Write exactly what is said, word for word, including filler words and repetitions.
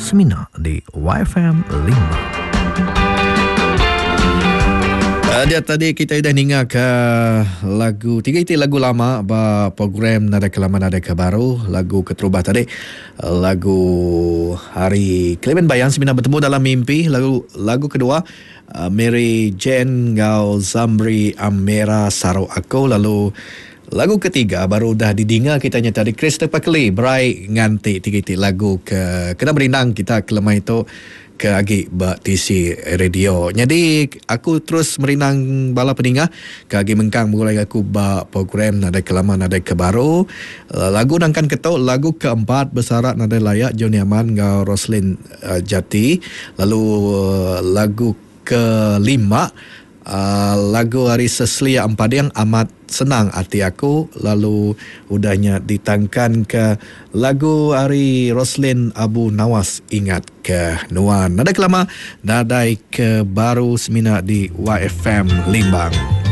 Semina di Y F M Limbang. Uh, dia tadi kita dah dengar ke lagu tiga itu lagu lama ba program Nada Kelama Nada Kebaru, lagu Keterubah tadi, uh, lagu Hari Clement Bayang Semina Bertemu Dalam Mimpi, lagu lagu kedua uh, Mary Jane Ngau Zamri Amera Saro Aku, lalu lagu ketiga baru dah didengar kita nya tadi Christopher Kelly Berai Nganti tiga itu lagu ke kena berinang kita kelemah itu ke agi ba T C radio. Jadi aku terus merinang bala peningah ke agi mengkang mulai aku ba program Nada Kelama Nada Kebaru. Lagu nangkan ketok lagu keempat bersarat Nada Layak Joni Aman ngau Roslyn uh, Jati. Lalu uh, lagu kelima Uh, lagu Hari Seslia Empadang Amat Senang Hati Aku. Lalu udahnya ditangkan ke lagu Hari Roslyn Abu Nawas Ingat ke Nuan. Nada Kelama Nada Kebaru Semina di Y F M Limbang.